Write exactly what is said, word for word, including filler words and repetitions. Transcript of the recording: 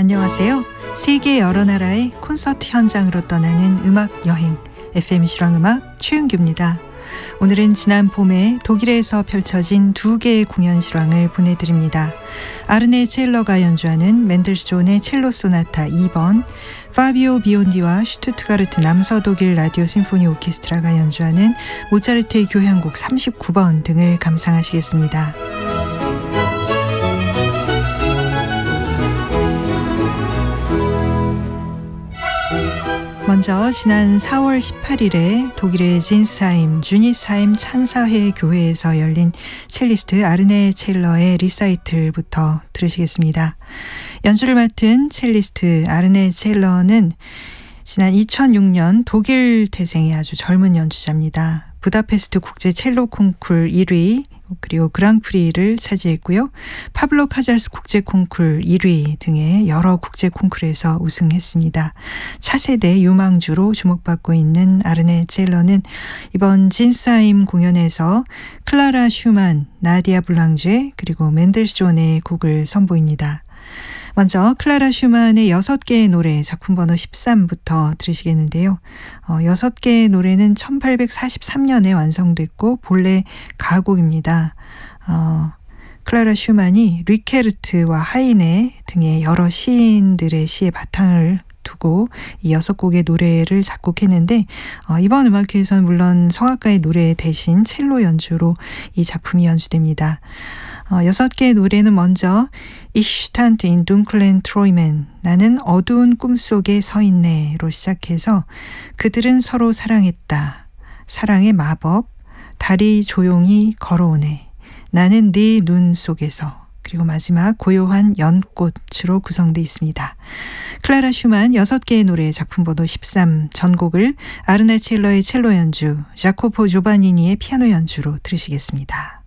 안녕하세요. 세계 여러 나라의 콘서트 현장으로 떠나는 음악 여행 에프엠 실황음악 최윤규입니다. 오늘은 지난 봄에 독일에서 펼쳐진 두 개의 공연 실황을 보내드립니다. 아르네 첼러가 연주하는 맨델스존의 첼로 소나타 이 번, 파비오 비온디와 슈투트가르트 남서독일 라디오 심포니 오케스트라가 연주하는 모차르트의 교향곡 삼십구 번 등을 감상하시겠습니다. 먼저 지난 사월 십팔일에 독일의 진스하임 주니스하임 찬사회 교회에서 열린 첼리스트 아르네 첼러의 리사이틀부터 들으시겠습니다. 연주를 맡은 첼리스트 아르네 첼러는 지난 이천육 년 독일 태생의 아주 젊은 연주자입니다. 부다페스트 국제 첼로 콩쿨 일 위 그리고 그랑프리를 차지했고요. 파블로 카잘스 국제 콩쿨 일 위 등의 여러 국제 콩쿨에서 우승했습니다. 차세대 유망주로 주목받고 있는 아르네 첼러는 이번 진스하임 공연에서 클라라 슈만, 나디아 블랑제 그리고 맨델스존의 곡을 선보입니다. 먼저 클라라 슈만의 여섯 개의 노래 작품 번호 십삼부터 들으시겠는데요. 어, 여섯 개의 노래는 천팔백사십삼 년에 완성됐고 본래 가곡입니다. 어, 클라라 슈만이 리케르트와 하이네 등의 여러 시인들의 시의 바탕을 두고 이 여섯 곡의 노래를 작곡했는데 어, 이번 음악회에서는 물론 성악가의 노래 대신 첼로 연주로 이 작품이 연주됩니다. 어, 여섯 개의 노래는 먼저 Ich stand in dunklen Träumen, 나는 어두운 꿈속에 서 있네로 시작해서 그들은 서로 사랑했다, 사랑의 마법, 달이 조용히 걸어오네, 나는 네 눈 속에서, 그리고 마지막 고요한 연꽃으로 구성되어 있습니다. 클라라 슈만 여섯 개의 노래 작품 번호 십삼 전곡을 아르네 첼러의 첼로 연주, 자코포 조바니니의 피아노 연주로 들으시겠습니다.